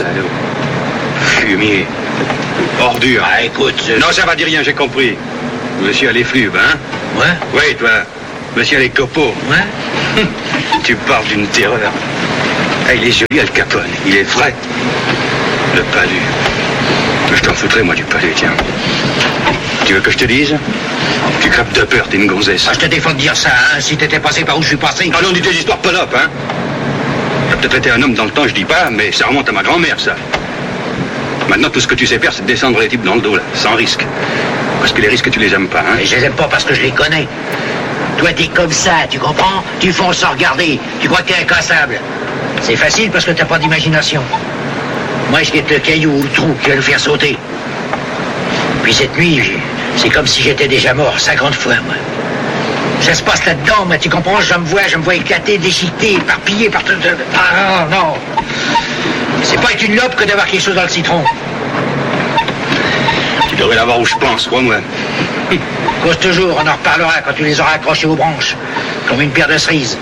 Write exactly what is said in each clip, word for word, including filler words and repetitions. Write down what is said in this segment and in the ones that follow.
Salaud. Fumier. Ordure. Ah, écoute... Euh... Non, ça va dire rien, j'ai compris. Monsieur a les flubes, hein? Ouais? Oui, toi. Monsieur a les copeaux. Ouais? Tu parles d'une terreur. Ah, il est joli, Al Capone. Il est frais. Le palu. Je t'en foutrais, moi, du palu, tiens. Tu veux que je te dise? Tu crèves de peur, t'es une gonzesse. Ah, je te défends de dire ça, hein, si t'étais passé par où je suis passé. Ah non, dis tes histoires pelopes, hein. T'as peut-être été un homme dans le temps, je dis pas, mais ça remonte à ma grand-mère, ça. Maintenant, tout ce que tu sais faire, c'est de descendre les types dans le dos, là, sans risque. Parce que les risques, tu les aimes pas, hein. Et je les aime pas parce que je les connais. Toi, t'es comme ça, tu comprends? Tu fonces sans regarder. Tu crois que t'es incassable. C'est facile parce que t'as pas d'imagination. Moi, je guette le caillou ou le trou qui va nous faire sauter. Puis cette nuit, c'est comme si j'étais déjà mort cinquante fois, moi. Ça se passe là-dedans, moi, tu comprends? Je me vois, je me vois éclater, déchiqueté, éparpillé par tout... Ah non, non. C'est pas être une lope que d'avoir quelque chose dans le citron. Tu devrais l'avoir où je pense, crois-moi. Cause toujours, on en reparlera quand tu les auras accrochés aux branches, comme une paire de cerises.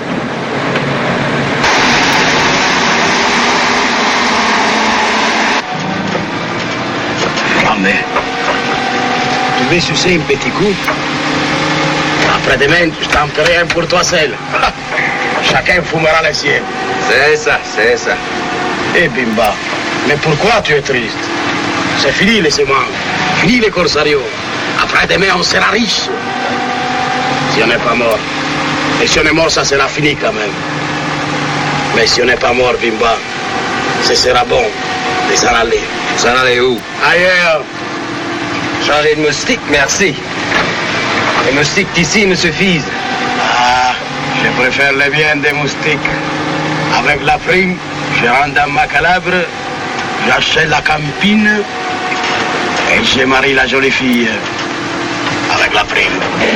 Jamais. Tu veux sucer un petit coup? Après-demain, je t'en ferai un pour toi seul. Chacun fumera le sien. C'est ça, c'est ça. Eh Bimba, mais pourquoi tu es triste? C'est fini les semences, fini les corsarios. Après-demain, on sera riche. Si on n'est pas mort. Et si on est mort, ça sera fini quand même. Mais si on n'est pas mort, Bimba, ce sera bon de s'en aller. S'en aller où? Ailleurs. Changer de moustique, merci. Les moustiques d'ici, monsieur Fize. Ah, je préfère le bien des moustiques. Avec la prime, je rentre dans ma calabre, j'achète la campine et je marie la jolie fille avec la prime.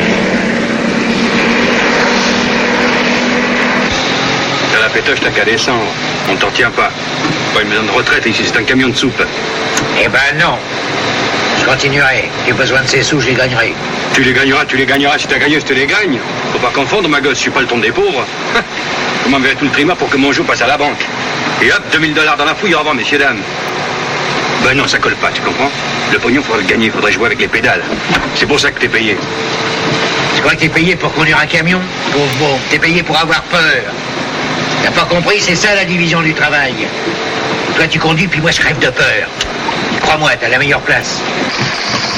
T'as la pétoche, t'as qu'à descendre. On t'en tient pas. Pas une maison de retraite, ici c'est un camion de soupe. Eh ben non. Je continuerai. J'ai besoin de ces sous, je les gagnerai. Tu les gagneras, tu les gagneras. Si t'as gagné, je te les gagne. Faut pas confondre, ma gosse, je suis pas le ton des pauvres. Vous m'enverrez tout le trima pour que mon jeu passe à la banque. Et hop, deux mille dollars dans la fouille, au revoir, messieurs, dames. Ben non, ça colle pas, tu comprends? Le pognon, faudrait le gagner, faudrait jouer avec les pédales. C'est pour ça que t'es payé. Tu crois que t'es payé pour conduire un camion? Pauvre bon, t'es payé pour avoir peur. T'as pas compris, c'est ça la division du travail. Toi, tu conduis, puis moi, je crève de peur. Crois-moi, t'as la meilleure place.